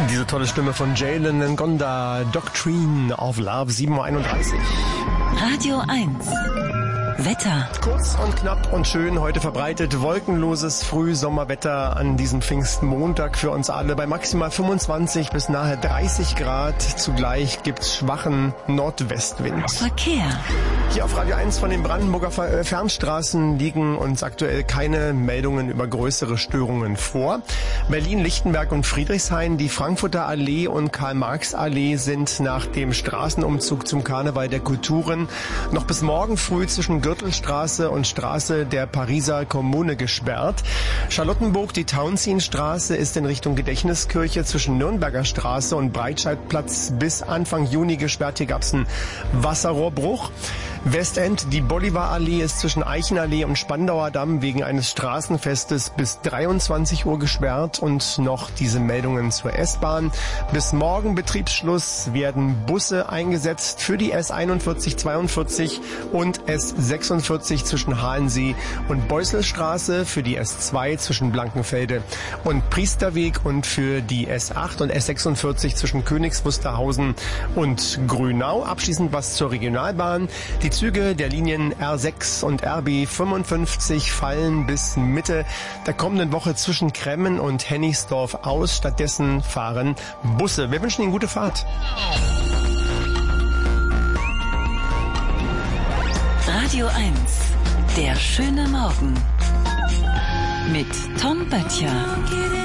Diese tolle Stimme von Jalen Ngonda, Doctrine of Love, 7:31 Uhr. Radio 1. Wetter. Kurz und knapp und schön heute verbreitet. Wolkenloses Frühsommerwetter an diesem Pfingstmontag für uns alle bei maximal 25 bis nahe 30 Grad. Zugleich gibt's schwachen Nordwestwind. Verkehr. Hier auf Radio 1 von den Brandenburger Fernstraßen liegen uns aktuell keine Meldungen über größere Störungen vor. Berlin, Lichtenberg und Friedrichshain, die Frankfurter Allee und Karl-Marx-Allee sind nach dem Straßenumzug zum Karneval der Kulturen noch bis morgen früh zwischen Gürtelstraße und Straße der Pariser Kommune gesperrt. Charlottenburg, die Tauentzienstraße ist in Richtung Gedächtniskirche zwischen Nürnberger Straße und Breitscheidplatz bis Anfang Juni gesperrt. Hier gab es einen Wasserrohrbruch. Westend, die Bolivarallee ist zwischen Eichenallee und Spandauer Damm wegen eines Straßenfestes bis 23 Uhr gesperrt. Und noch diese Meldungen zur S-Bahn. Bis morgen Betriebsschluss werden Busse eingesetzt für die S41, 42 und S46 zwischen Halensee und Beusselstraße, für die S2 zwischen Blankenfelde und Priesterweg und für die S8 und S46 zwischen Königs Wusterhausen und Grünau. Abschließend was zur Regionalbahn. Die Züge der Linien R6 und RB 55 fallen bis Mitte der kommenden Woche zwischen Kremmen und Hennigsdorf aus. Stattdessen fahren Busse. Wir wünschen Ihnen gute Fahrt. Radio 1. Der schöne Morgen. Mit Tom Böttcher.